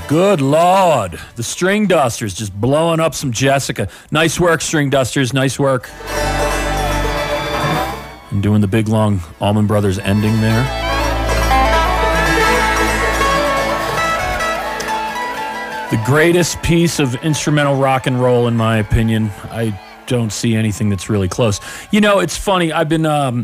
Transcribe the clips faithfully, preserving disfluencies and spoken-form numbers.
Good Lord. The String Dusters just blowing up some Jessica. Nice work, String Dusters. Nice work. And doing the big, long Allman Brothers ending there. The greatest piece of instrumental rock and roll, in my opinion. I don't see anything that's really close. You know, it's funny. I've been... Um,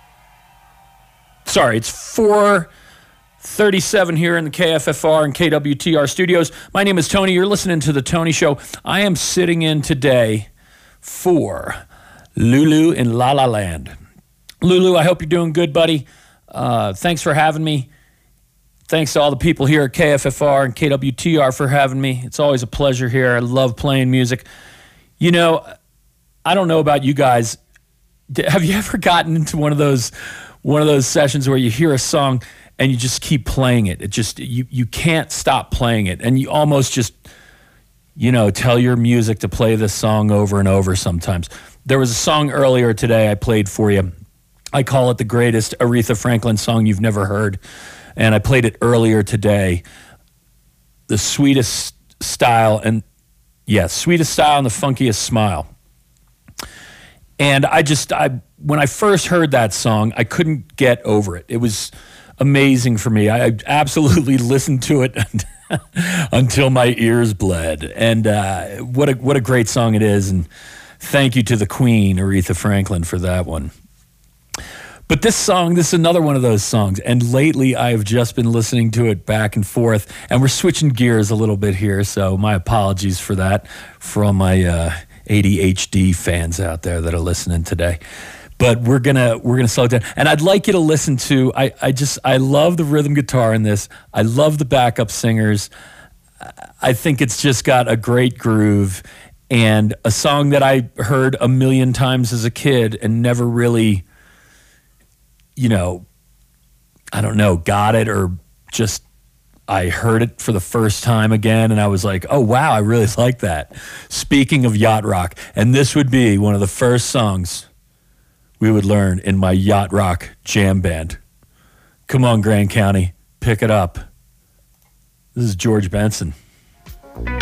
sorry, it's four thirty-seven here in the K F F R and K W T R studios. My name is Tony. You're listening to The Tony Show. I am sitting in today for Lulu in La La Land. Lulu, I hope you're doing good, buddy. Uh, thanks for having me. Thanks to all the people here at K F F R and K W T R for having me. It's always a pleasure here. I love playing music. You know, I don't know about you guys. Have you ever gotten into one of those one of those sessions where you hear a song and you just keep playing it? It just, you, you can't stop playing it. And you almost just, you know, tell your music to play this song over and over sometimes. There was a song earlier today I played for you. I call it the greatest Aretha Franklin song you've never heard. And I played it earlier today. The sweetest style and, yeah, sweetest style and the funkiest smile. And I just, I when I first heard that song, I couldn't get over it. It was amazing for me. I absolutely listened to it until my ears bled. And uh, what a what a great song it is. And thank you to the Queen, Aretha Franklin, for that one. But this song, this is another one of those songs. And lately, I've just been listening to it back and forth. And we're switching gears a little bit here, so my apologies for that for all my uh, A D H D fans out there that are listening today. But we're gonna we're gonna slow it down, and I'd like you to listen to. I I just I love the rhythm guitar in this. I love the backup singers. I think it's just got a great groove, and a song that I heard a million times as a kid and never really, you know, I don't know, got it, or just I heard it for the first time again, and I was like, oh wow, I really like that. Speaking of yacht rock, and this would be one of the first songs we would learn in my yacht rock jam band. Come on, Grand County, pick it up. This is George Benson.